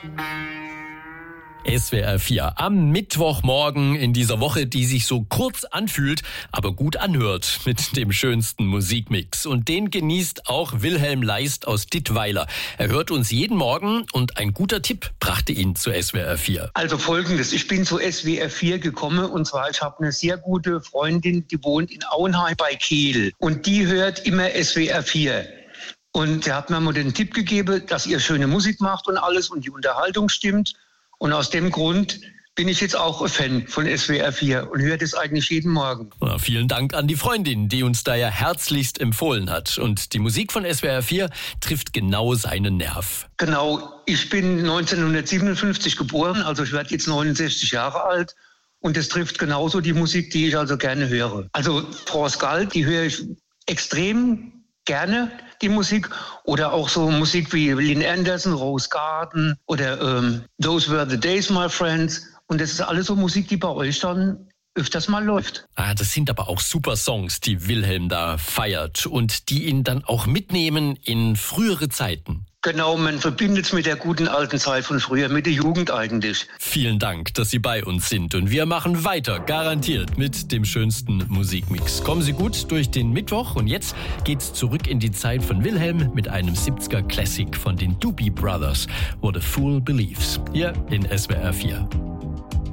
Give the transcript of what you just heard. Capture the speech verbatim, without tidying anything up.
S W R vier am Mittwochmorgen in dieser Woche, die sich so kurz anfühlt, aber gut anhört mit dem schönsten Musikmix. Und den genießt auch Wilhelm Leist aus Dittweiler. Er hört uns jeden Morgen und ein guter Tipp brachte ihn zu S W R vier. Also Folgendes, ich bin zu S W R vier gekommen und zwar, ich habe eine sehr gute Freundin, die wohnt in Auenheim bei Kehl und die hört immer S W R vier. Und der hat mir mal den Tipp gegeben, dass ihr schöne Musik macht und alles und die Unterhaltung stimmt. Und aus dem Grund bin ich jetzt auch ein Fan von S W R vier und höre das eigentlich jeden Morgen. Ja, vielen Dank an die Freundin, die uns da ja herzlichst empfohlen hat. Und die Musik von S W R vier trifft genau seinen Nerv. Genau, ich bin neunzehnhundertsiebenundfünfzig geboren, also ich werde jetzt neunundsechzig Jahre alt. Und das trifft genauso die Musik, die ich also gerne höre. Also France Gall, die höre ich extrem gerne, die Musik, oder auch so Musik wie Lynn Anderson, Rose Garden oder ähm, Those Were the Days, My Friends. Und das ist alles so Musik, die bei euch dann öfters mal läuft. Ah, das sind aber auch super Songs, die Wilhelm da feiert und die ihn dann auch mitnehmen in frühere Zeiten. Genau, man verbindet es mit der guten alten Zeit von früher, mit der Jugend eigentlich. Vielen Dank, dass Sie bei uns sind und wir machen weiter, garantiert, mit dem schönsten Musikmix. Kommen Sie gut durch den Mittwoch und jetzt geht's zurück in die Zeit von Wilhelm mit einem siebziger Classic von den Doobie Brothers, What a Fool Believes, hier in S W R vier.